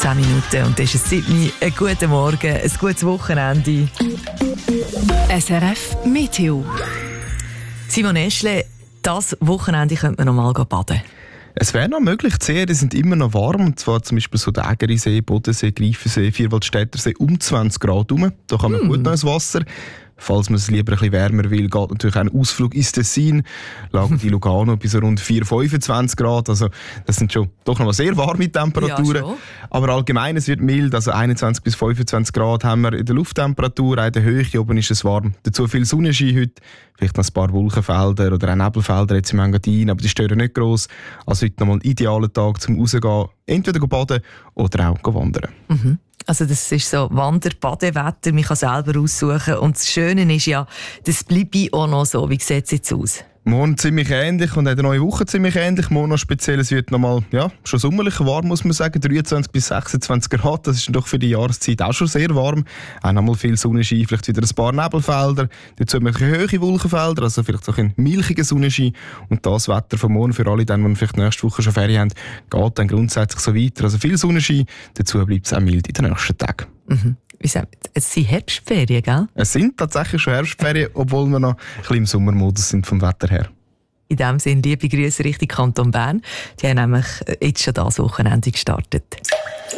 10 Minuten und das ist Sydney. Einen guten Morgen, ein gutes Wochenende. SRF Meteo. Simon Eschle, das Wochenende könnte man noch mal baden. Es wäre noch möglich, die Seen sind immer noch warm, und zwar zum Beispiel so der Ägerisee, Bodensee, Greifensee, Vierwaldstättersee um 20 Grad rum. Da kann man gut noch ins Wasser. Falls man es lieber ein bisschen wärmer will, geht natürlich auch ein Ausflug ins Tessin. Lagen die Lugano bis rund 4-25 Grad. Also das sind schon doch noch mal sehr warme Temperaturen. Ja, aber allgemein, es wird mild. Also 21 bis 25 Grad haben wir in der Lufttemperatur. Auch in der Höhe oben ist es warm. Dazu viel Sonnenschein heute. Vielleicht noch ein paar Wolkenfelder oder auch Nebelfelder jetzt im Engadin. Aber die stören nicht gross. Also heute nochmal ein idealer Tag zum Rausgehen. Entweder baden oder auch wandern. Mhm. Also das ist so Wander-Badewetter, man kann selber aussuchen. Und das Schöne ist ja, das bleibe auch noch so. Wie sieht es jetzt aus? Morgen ziemlich ähnlich und in der neuen Woche ziemlich ähnlich. Morgen noch speziell, es wird nochmal, schon sommerlich warm, muss man sagen. 23 bis 26 Grad, das ist doch für die Jahreszeit auch schon sehr warm. Auch nochmal viel Sonnenschein, vielleicht wieder ein paar Nebelfelder. Dazu ein bisschen hohe Wolkenfelder, also vielleicht auch ein milchiger Sonnenschein. Und das Wetter von morgen für alle, die vielleicht nächste Woche schon Ferien haben, geht dann grundsätzlich so weiter. Also viel Sonnenschein, dazu bleibt es auch mild in den nächsten Tagen. Mhm. Es sind Herbstferien, gell? Es sind tatsächlich schon Herbstferien, obwohl wir noch ein bisschen im Sommermodus sind vom Wetter her. In diesem Sinne, liebe Grüße Richtung Kanton Bern. Die haben nämlich jetzt schon das Wochenende gestartet.